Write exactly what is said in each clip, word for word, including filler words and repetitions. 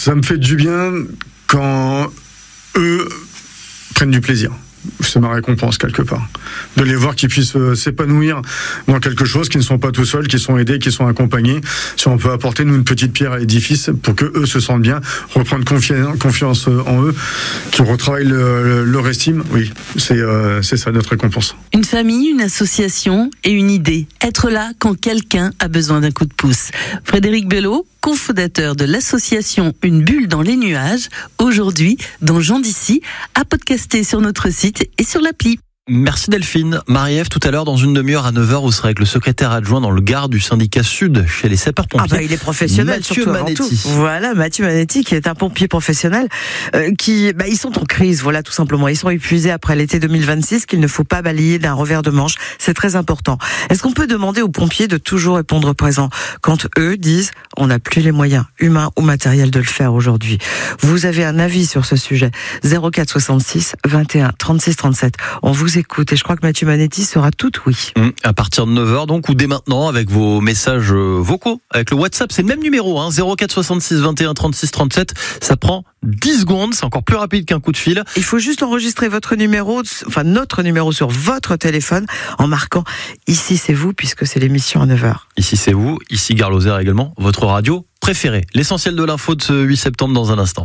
ça me fait du bien quand eux prennent du plaisir. C'est ma récompense quelque part. De les voir qu'ils puissent euh, s'épanouir dans quelque chose, qu'ils ne sont pas tout seuls, qu'ils sont aidés, qu'ils sont accompagnés. Si on peut apporter nous une petite pierre à l'édifice pour que eux se sentent bien, reprendre confi- confiance en eux, qu'ils retravaillent le, le, leur estime, oui, c'est, euh, c'est ça notre récompense. Une famille, une association et une idée. Être là quand quelqu'un a besoin d'un coup de pouce. Frédéric Belot, cofondateur de l'association Une bulle dans les nuages, aujourd'hui dans Jean d'ici, à podcaster sur notre site et sur l'appli. Merci Delphine. Marie-Ève, tout à l'heure, dans une demi-heure à neuf heures, vous serez avec le secrétaire adjoint dans le Gard du syndicat Sud, chez les sapeurs-pompiers. Ah bah il est professionnel, Mathieu surtout avant tout. Voilà, Mathieu Manetti, qui est un pompier professionnel, euh, qui, bah, ils sont en crise, voilà, tout simplement. Ils sont épuisés après l'été deux mille vingt-six, qu'il ne faut pas balayer d'un revers de manche. C'est très important. Est-ce qu'on peut demander aux pompiers de toujours répondre présent quand eux disent on n'a plus les moyens humains ou matériels de le faire aujourd'hui? Vous avez un avis sur ce sujet? zéro quatre soixante-six vingt et un trente-six trente-sept. On vous écoute et je crois que Mathieu Manetti sera tout oui. Mmh, à partir de neuf heures donc, ou dès maintenant avec vos messages vocaux, avec le WhatsApp, c'est le même numéro, hein, zéro quatre soixante-six vingt et un trente-six trente-sept. Ça prend dix secondes, c'est encore plus rapide qu'un coup de fil. Il faut juste enregistrer votre numéro, enfin notre numéro sur votre téléphone en marquant ici c'est vous, puisque c'est l'émission à neuf heures. Ici c'est vous, ici Gare Lozère également, votre radio préférée. L'essentiel de l'info de ce huit septembre dans un instant.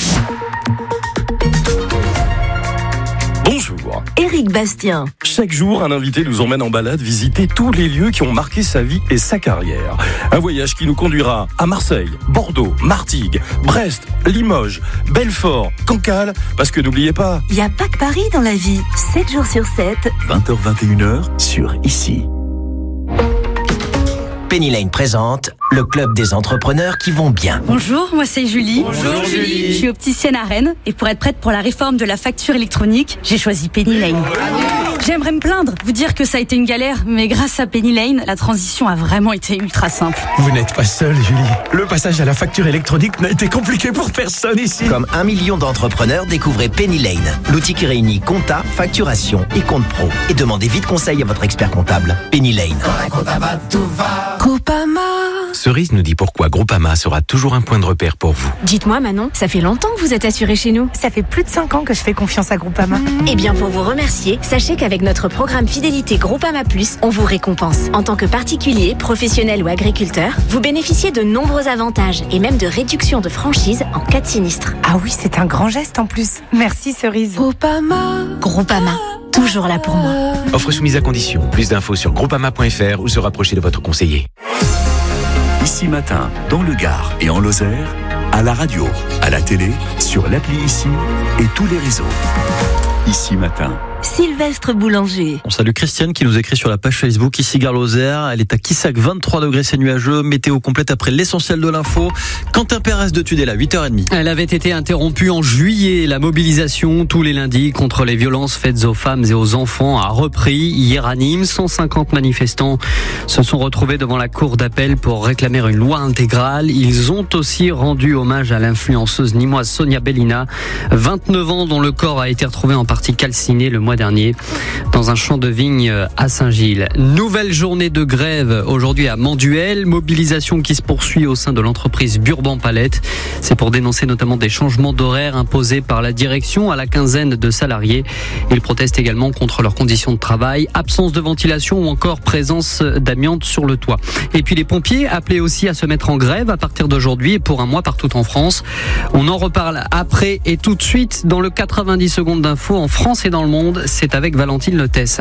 Bonjour. Éric Bastien. Chaque jour, un invité nous emmène en balade visiter tous les lieux qui ont marqué sa vie et sa carrière. Un voyage qui nous conduira à Marseille, Bordeaux, Martigues, Brest, Limoges, Belfort, Cancale, parce que n'oubliez pas... Il n'y a pas que Paris dans la vie. sept jours sur sept. vingt heures vingt et une heures sur Ici. Penny Lane présente le club des entrepreneurs qui vont bien. Bonjour, moi c'est Julie. Bonjour Julie. Je suis opticienne à Rennes et pour être prête pour la réforme de la facture électronique, j'ai choisi Penny Lane. J'aimerais me plaindre, vous dire que ça a été une galère, mais grâce à Penny Lane, la transition a vraiment été ultra simple. Vous n'êtes pas seule, Julie. Le passage à la facture électronique n'a été compliqué pour personne ici. Comme un million d'entrepreneurs, découvrez Penny Lane, l'outil qui réunit compta, facturation et compte pro. Et demandez vite conseil à votre expert comptable. Penny Lane. Groupama. Cerise nous dit pourquoi Groupama sera toujours un point de repère pour vous. Dites-moi Manon, ça fait longtemps que vous êtes assurée chez nous. Ça fait plus de cinq ans que je fais confiance à Groupama. Eh bien pour vous remercier, sachez qu'avec notre programme fidélité Groupama Plus, on vous récompense. En tant que particulier, professionnel ou agriculteur, vous bénéficiez de nombreux avantages et même de réductions de franchise en cas de sinistre. Ah oui, c'est un grand geste en plus. Merci Cerise. Groupama. Groupama, toujours là pour moi. Offre soumise à condition. Plus d'infos sur groupama point f r ou se rapprocher de votre conseiller. Ici Matin, dans le Gard et en Lozère, à la radio, à la télé, sur l'appli Ici et tous les réseaux. Ici Matin. Sylvestre Boulanger. On salue Christiane qui nous écrit sur la page Facebook ici Gare Lozère. Elle est à Quissac, vingt-trois degrés, c'est nuageux. Météo complète après l'essentiel de l'info. Quentin Pérez de Tudela, huit heures trente. Elle avait été interrompue en juillet. La mobilisation tous les lundis contre les violences faites aux femmes et aux enfants a repris hier à Nîmes. cent cinquante manifestants se sont retrouvés devant la cour d'appel pour réclamer une loi intégrale. Ils ont aussi rendu hommage à l'influenceuse nîmoise Sonia Bellina, vingt-neuf ans, dont le corps a été retrouvé en partie calciné le mois dernier dans un champ de vigne à Saint-Gilles. Nouvelle journée de grève aujourd'hui à Manduel. Mobilisation qui se poursuit au sein de l'entreprise Burban Palette. C'est pour dénoncer notamment des changements d'horaire imposés par la direction à la quinzaine de salariés. Ils protestent également contre leurs conditions de travail, absence de ventilation ou encore présence d'amiante sur le toit. Et puis les pompiers appelés aussi à se mettre en grève à partir d'aujourd'hui et pour un mois partout en France. On en reparle après et tout de suite dans le quatre-vingt-dix secondes d'infos en France et dans le monde. C'est avec Valentine Lettès.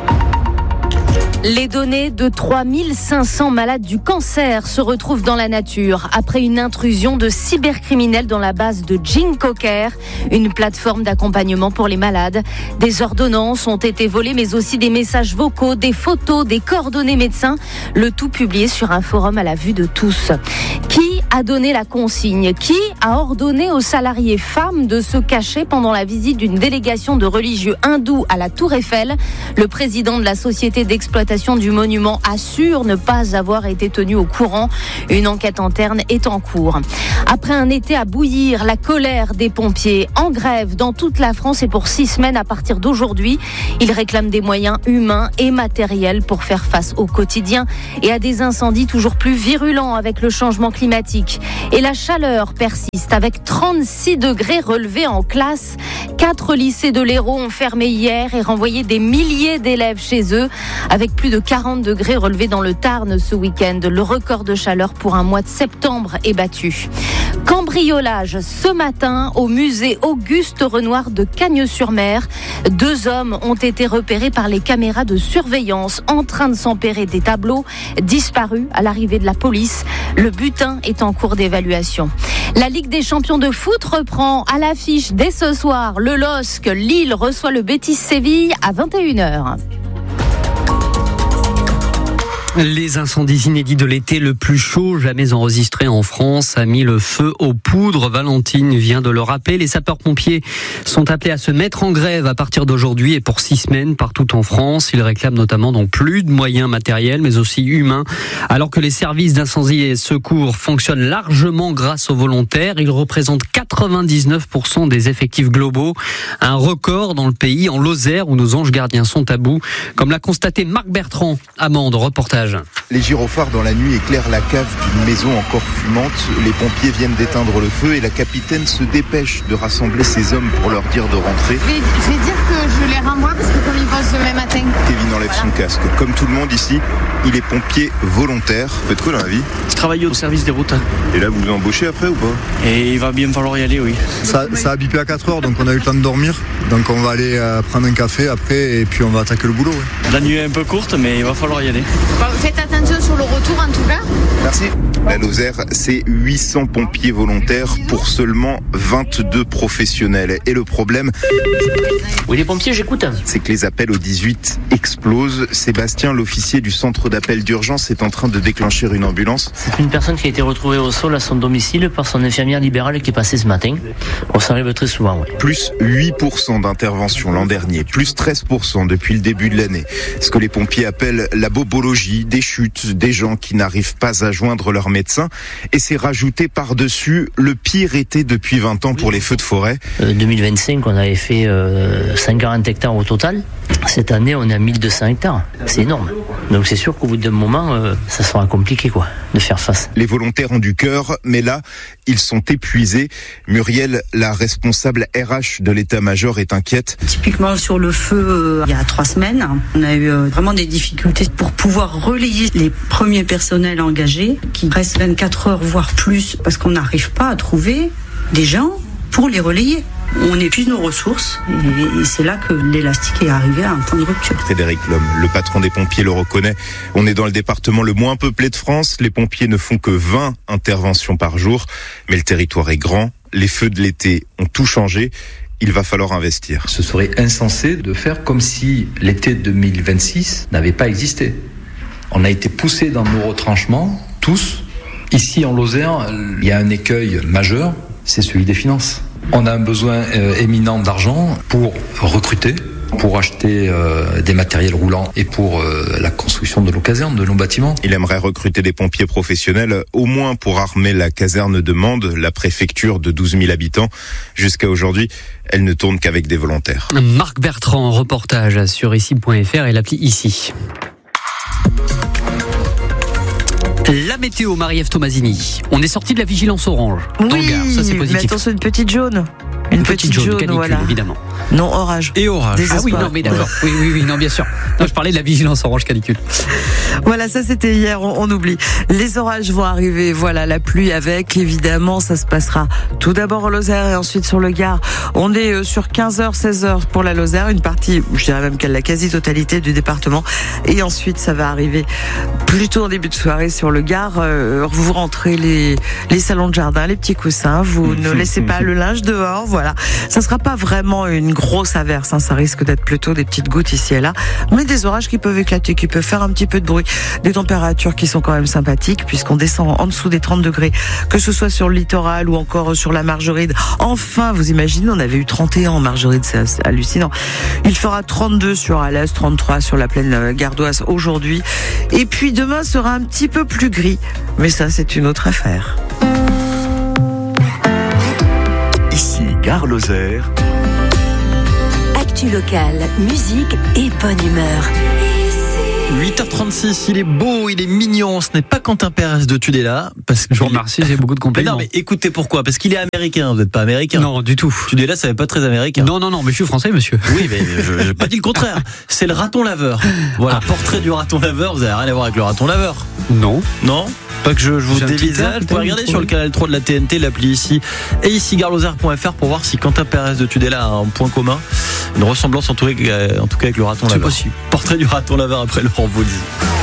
Les données de trois mille cinq cents malades du cancer se retrouvent dans la nature après une intrusion de cybercriminels dans la base de GeneCoCare, une plateforme d'accompagnement pour les malades. Des ordonnances ont été volées, mais aussi des messages vocaux, des photos, des coordonnées médecins, le tout publié sur un forum à la vue de tous. Qui a donné la consigne? Qui a ordonné aux salariés femmes de se cacher pendant la visite d'une délégation de religieux hindous à la Tour Eiffel? Le président de la société d'exploitation du monument assure ne pas avoir été tenu au courant. Une enquête interne est en cours. Après un été à bouillir, la colère des pompiers en grève dans toute la France et pour six semaines à partir d'aujourd'hui. Ils réclament des moyens humains et matériels pour faire face au quotidien et à des incendies toujours plus virulents avec le changement climatique. climatique. Et la chaleur persiste avec trente-six degrés relevés en classe. Quatre lycées de l'Hérault ont fermé hier et renvoyé des milliers d'élèves chez eux, avec plus de quarante degrés relevés dans le Tarn ce week-end. Le record de chaleur pour un mois de septembre est battu. Cambriolage ce matin au musée Auguste Renoir de Cagnes-sur-Mer. Deux hommes ont été repérés par les caméras de surveillance en train de s'emparer des tableaux, disparus à l'arrivée de la police. Le butin est en cours d'évaluation. La Ligue des champions de foot reprend à l'affiche dès ce soir. Le L O S C, Lille reçoit le Betis Séville à vingt et une heures. Les incendies inédits de l'été le plus chaud jamais enregistré en France a mis le feu aux poudres. Valentine vient de le rappeler. Les sapeurs-pompiers sont appelés à se mettre en grève à partir d'aujourd'hui et pour six semaines partout en France. Ils réclament notamment donc plus de moyens matériels mais aussi humains. Alors que les services d'incendie et secours fonctionnent largement grâce aux volontaires, ils représentent quatre-vingt-dix-neuf pour cent des effectifs globaux. Un record dans le pays, en Lozère où nos anges gardiens sont à bout. Comme l'a constaté Marc Bertrand, Amande, reportage. Les gyrophares dans la nuit éclairent la cave d'une maison encore fumante. Les pompiers viennent d'éteindre le feu et la capitaine se dépêche de rassembler ses hommes pour leur dire de rentrer. Je vais, je vais dire que je les renvoie parce que comme ils bossent demain matin. Kevin enlève voilà. son casque. Comme tout le monde ici, il est pompier volontaire. Vous faites quoi dans la vie? Je travaille au service des routes. Et là, vous vous embauchez après ou pas? Et il va bien falloir y aller, oui. Ça, ça a bipé à quatre heures, donc on a eu le temps de dormir. Donc on va aller euh, prendre un café après et puis on va attaquer le boulot. Ouais. La nuit est un peu courte, mais il va falloir y aller. Bon, faites attention sur le retour en tout cas. Merci. La Lozère, c'est huit cents pompiers volontaires pour seulement vingt-deux professionnels. Et le problème... Oui, les pompiers, j'écoute. C'est que les appels au dix-huit explosent. Sébastien, l'officier du centre d'appel d'urgence, est en train de déclencher une ambulance. C'est une personne qui a été retrouvée au sol à son domicile par son infirmière libérale qui est passée ce matin. Bon, ça arrive très souvent, oui. Plus huit pour cent d'intervention l'an dernier, plus treize pour cent depuis le début de l'année. Ce que les pompiers appellent la bobologie, des chutes, des gens qui n'arrivent pas à joindre leur médecin. Et c'est rajouté par-dessus le pire été depuis vingt ans pour les feux de forêt. Euh, deux mille vingt-cinq, on avait fait euh, cent quarante hectares au total. Cette année, on est à mille deux cents hectares. C'est énorme. Donc c'est sûr qu'au bout d'un moment, euh, ça sera compliqué quoi, de faire face. Les volontaires ont du cœur, mais là, ils sont épuisés. Muriel, la responsable R H de l'état-major, est inquiète. Typiquement sur le feu, euh, il y a trois semaines, on a eu euh, vraiment des difficultés pour pouvoir relayer les premiers personnels engagés qui restent vingt-quatre heures, voire plus, parce qu'on n'arrive pas à trouver des gens pour les relayer. On épuise nos ressources et c'est là que l'élastique est arrivé à un point de rupture. Frédéric Lhomme, le patron des pompiers, le reconnaît. On est dans le département le moins peuplé de France. Les pompiers ne font que vingt interventions par jour. Mais le territoire est grand. Les feux de l'été ont tout changé. Il va falloir investir. Ce serait insensé de faire comme si l'été deux mille vingt-six n'avait pas existé. On a été poussés dans nos retranchements, tous. Ici en Lozère, il y a un écueil majeur, c'est celui des finances. On a un besoin euh, éminent d'argent pour recruter, pour acheter euh, des matériels roulants et pour euh, la construction de nos casernes, de nos bâtiments. Il aimerait recruter des pompiers professionnels, au moins pour armer la caserne de Mende, la préfecture de douze mille habitants. Jusqu'à aujourd'hui, elle ne tourne qu'avec des volontaires. Marc Bertrand, reportage sur ici point f r et l'appli Ici. La météo, Marie-Ève Tomasini. On est sorti de la vigilance orange. Oui, Gare, ça c'est positif. Mais attention, une petite jaune. Une, Une petite, petite jaune, jaune canicule, voilà. Évidemment. Non, orage. Et orage. Désespoir. Ah oui, non, mais d'accord. Oui, oui, oui, non, bien sûr. Non, je parlais de la vigilance orange canicule. Voilà, ça c'était hier, on, on oublie. Les orages vont arriver, voilà, la pluie avec, évidemment, ça se passera tout d'abord en Lozère et ensuite sur le Gard. On est sur quinze heures, seize heures pour la Lozère, une partie, je dirais même qu'elle la quasi-totalité du département. Et ensuite, ça va arriver plutôt en début de soirée sur le Gard. Euh, vous rentrez les, les salons de jardin, les petits coussins, vous ne laissez pas le linge dehors, voilà. Ça sera pas vraiment une grosse averse, hein, ça risque d'être plutôt des petites gouttes ici et là, mais des orages qui peuvent éclater, qui peuvent faire un petit peu de bruit, des températures qui sont quand même sympathiques puisqu'on descend en dessous des trente degrés, que ce soit sur le littoral ou encore sur la Margeride. Enfin, vous imaginez, on avait eu trente et un en Margeride, c'est assez hallucinant. Il fera trente-deux sur Alès, trente-trois sur la plaine gardoise aujourd'hui, et puis demain sera un petit peu plus gris, mais ça c'est une autre affaire. Ici, Gare Lozère. Actu locale, musique et bonne humeur. Ici. huit heures trente-six, il est beau, il est mignon. Ce n'est pas Quentin Pérez de Tudela. Parce que je vous remercie, j'ai beaucoup de compliments. Mais non, mais écoutez pourquoi. Parce qu'il est américain, vous n'êtes pas américain. Non, du tout. Tudela, ça n'est pas très américain. Non, non, non, mais je suis français, monsieur. Oui, mais je n'ai pas dit le contraire. C'est le raton laveur. Voilà, ah. Portrait du raton laveur. Vous n'avez rien à voir avec le raton laveur. Non. Non. Pas que je, je vous dévisage. Vous pouvez regarder sur le canal trois de la T N T, l'appli ici, et ici gare lozère point f r pour voir si Quentin Pérez de Tudela a un point commun, une ressemblance en tout cas, en tout cas avec le raton laveur. C'est possible. Portrait du raton laveur après Laurent Voulzy.